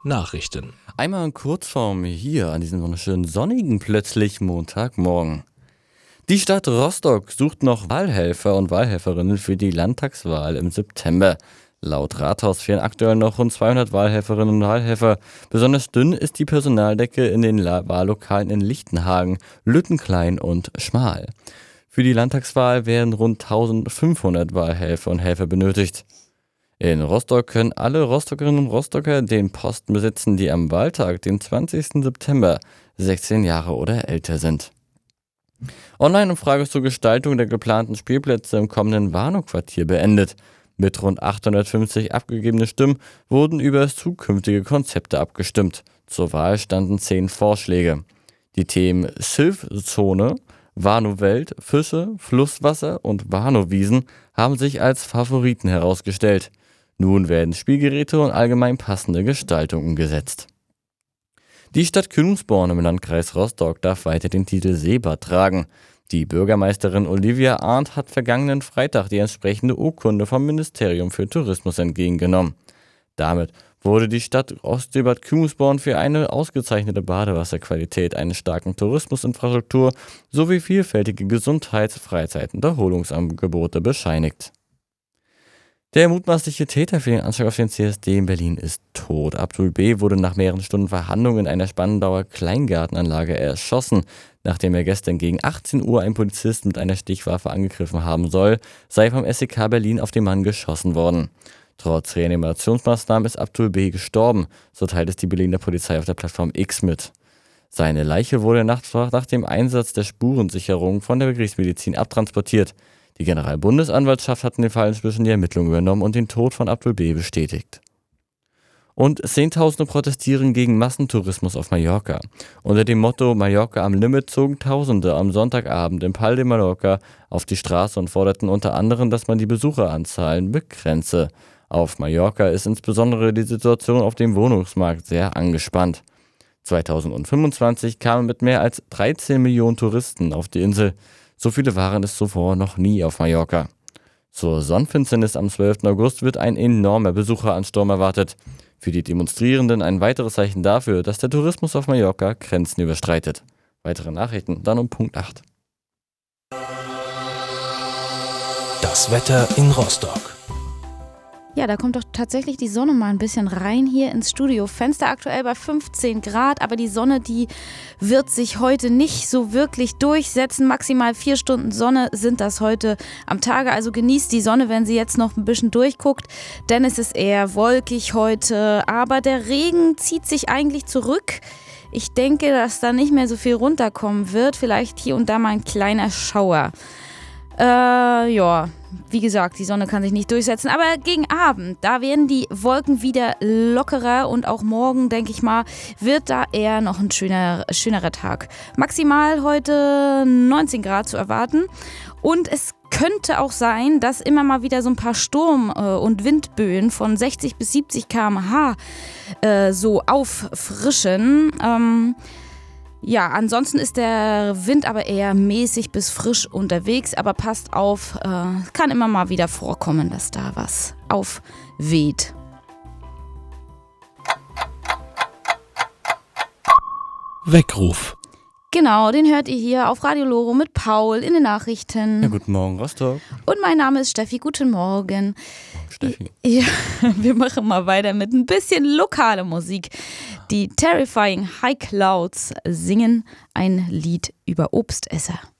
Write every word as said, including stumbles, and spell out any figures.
Nachrichten. Einmal in Kurzform hier an diesem wunderschönen sonnigen plötzlich Montagmorgen. Die Stadt Rostock sucht noch Wahlhelfer und Wahlhelferinnen für die Landtagswahl im September. Laut Rathaus fehlen aktuell noch rund zweihundert Wahlhelferinnen und Wahlhelfer. Besonders dünn ist die Personaldecke in den La- Wahllokalen in Lichtenhagen, Lüttenklein und Schmal. Für die Landtagswahl werden rund eintausendfünfhundert Wahlhelfer und Helfer benötigt. In Rostock können alle Rostockerinnen und Rostocker den Posten besitzen, die am Wahltag, den zwanzigsten September, sechzehn Jahre oder älter sind. Online-Umfrage zur Gestaltung der geplanten Spielplätze im kommenden Warnow-Quartier beendet. Mit rund achthundertfünfzig abgegebene Stimmen wurden über zukünftige Konzepte abgestimmt. Zur Wahl standen zehn Vorschläge. Die Themen Silphzone, Warnow-Welt, Fische, Flusswasser und Warnow-Wiesen haben sich als Favoriten herausgestellt. Nun werden Spielgeräte und allgemein passende Gestaltung umgesetzt. Die Stadt Kühlungsborn im Landkreis Rostock darf weiter den Titel Seebad tragen. Die Bürgermeisterin Olivia Arndt hat vergangenen Freitag die entsprechende Urkunde vom Ministerium für Tourismus entgegengenommen. Damit wurde die Stadt Ostseebad Kühlungsborn für eine ausgezeichnete Badewasserqualität, eine starke Tourismusinfrastruktur sowie vielfältige Gesundheits-, Freizeit- und Erholungsangebote bescheinigt. Der mutmaßliche Täter für den Anschlag auf den C S D in Berlin ist tot. Abdul B. wurde nach mehreren Stunden Verhandlung in einer Spandauer Kleingartenanlage erschossen. Nachdem er gestern gegen achtzehn Uhr einen Polizisten mit einer Stichwaffe angegriffen haben soll, sei vom S E K Berlin auf den Mann geschossen worden. Trotz Reanimationsmaßnahmen ist Abdul B. gestorben, so teilt es die Berliner Polizei auf der Plattform X mit. Seine Leiche wurde nach, nach dem Einsatz der Spurensicherung von der Gerichtsmedizin abtransportiert. Die Generalbundesanwaltschaft hat in dem Fall inzwischen die Ermittlungen übernommen und den Tod von Abdul B. bestätigt. Und Zehntausende protestieren gegen Massentourismus auf Mallorca. Unter dem Motto Mallorca am Limit zogen Tausende am Sonntagabend im Pal de Mallorca auf die Straße und forderten unter anderem, dass man die Besucheranzahlen begrenze. Auf Mallorca ist insbesondere die Situation auf dem Wohnungsmarkt sehr angespannt. zweitausendfünfundzwanzig kamen mit mehr als dreizehn Millionen Touristen auf die Insel. So viele waren es zuvor noch nie auf Mallorca. Zur Sonnenfinsternis am zwölften August wird ein enormer Besucheransturm erwartet. Für die Demonstrierenden ein weiteres Zeichen dafür, dass der Tourismus auf Mallorca Grenzen überstreitet. Weitere Nachrichten dann um Punkt acht. Das Wetter in Rostock. Ja, da kommt doch tatsächlich die Sonne mal ein bisschen rein hier ins Studio. Fenster aktuell bei fünfzehn Grad, aber die Sonne, die wird sich heute nicht so wirklich durchsetzen. Maximal vier Stunden Sonne sind das heute am Tage. Also genießt die Sonne, wenn sie jetzt noch ein bisschen durchguckt, denn es ist eher wolkig heute. Aber der Regen zieht sich eigentlich zurück. Ich denke, dass da nicht mehr so viel runterkommen wird. Vielleicht hier und da mal ein kleiner Schauer. Äh, ja, wie gesagt, die Sonne kann sich nicht durchsetzen, aber gegen Abend, da werden die Wolken wieder lockerer und auch morgen, denke ich mal, wird da eher noch ein schöner, schönerer Tag. Maximal heute neunzehn Grad zu erwarten und es könnte auch sein, dass immer mal wieder so ein paar Sturm- und Windböen von sechzig bis siebzig Kilometer pro Stunde äh, so auffrischen. Ähm, Ja, ansonsten ist der Wind aber eher mäßig bis frisch unterwegs, aber passt auf, äh, kann immer mal wieder vorkommen, dass da was aufweht. Weckruf. Genau, den hört ihr hier auf Radio Loro mit Paul in den Nachrichten. Ja, guten Morgen, Rostock. Und mein Name ist Steffi, guten Morgen. Steffi. Ja, wir machen mal weiter mit ein bisschen lokaler Musik. Die Terrifying High Clouds singen ein Lied über Obstesser.